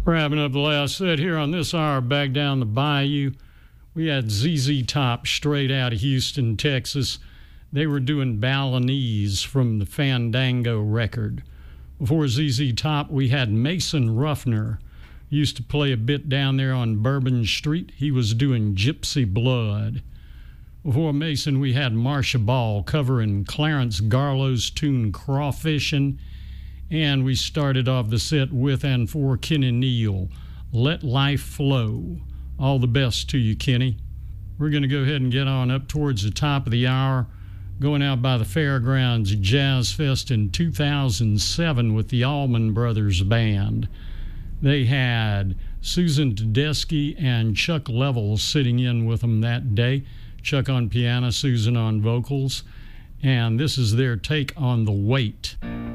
Wrapping up the last set here on this hour, back down the bayou. We had ZZ Top straight out of Houston, Texas. They were doing Balinese from the Fandango record. Before ZZ Top, we had Mason Ruffner. Used to play a bit down there on Bourbon Street. He was doing Gypsy Blood. Before Mason, we had Marcia Ball covering Clarence Garlow's tune Crawfishin'. And we started off the set with and for Kenny Neal, Let Life Flow. All the best to you, Kenny. We're going to go ahead and get on up towards the top of the hour, going out by the Fairgrounds Jazz Fest in 2007 with the Allman Brothers Band. They had Susan Tedeschi and Chuck Level sitting in with them that day. Chuck on piano, Susan on vocals. And this is their take on The Wait.